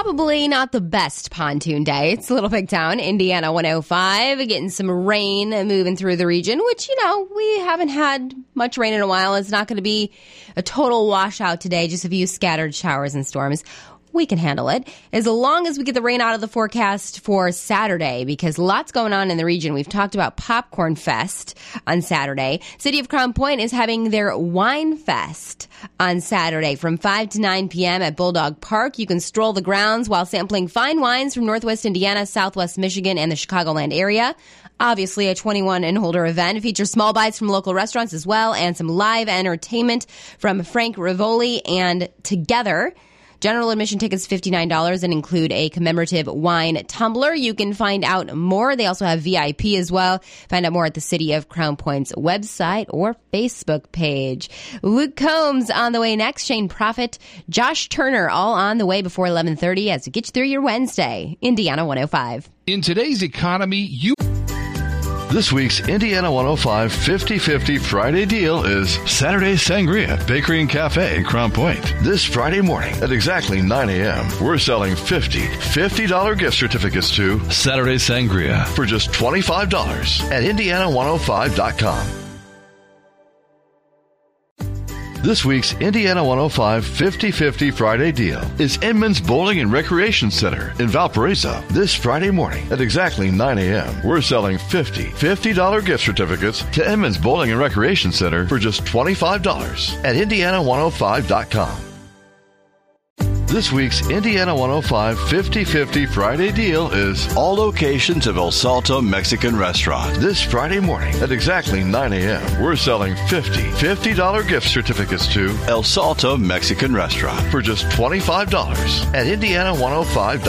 probably not the best pontoon day. It's Little Big Town, Indiana 105, getting some rain moving through the region, which, we haven't had much rain in a while. It's not going to be a total washout today, just a few scattered showers and storms. We can handle it as long as we get the rain out of the forecast for Saturday, because lots going on in the region. We've talked about Popcorn Fest on Saturday. City of Crown Point is having their Wine Fest on Saturday from 5 to 9 p.m. at Bulldog Park. You can stroll the grounds while sampling fine wines from Northwest Indiana, Southwest Michigan, and the Chicagoland area. Obviously, a 21 and older event. It features small bites from local restaurants as well, and some live entertainment from Frank Rivoli and Together. General admission tickets $59 and include a commemorative wine tumbler. You can find out more. They also have VIP as well. Find out more at the City of Crown Point's website or Facebook page. Luke Combs on the way next. Shane Prophet, Josh Turner, all on the way before 11:30 as we get you through your Wednesday. Indiana 105. In today's economy, This week's Indiana 105 50-50 Friday deal is Saturday Sangria, Bakery and Cafe in Crown Point. This Friday morning at exactly 9 a.m., we're selling $50 gift certificates to Saturday Sangria for just $25 at Indiana105.com. This week's Indiana 105 50-50 Friday deal is Edmonds Bowling and Recreation Center in Valparaiso. This Friday morning at exactly 9 a.m., we're selling $50 gift certificates to Edmonds Bowling and Recreation Center for just $25 at Indiana105.com. This week's Indiana 105 50-50 Friday deal is all locations of El Salto Mexican Restaurant. This Friday morning at exactly 9 a.m., we're selling $50 gift certificates to El Salto Mexican Restaurant for just $25 at Indiana105.com.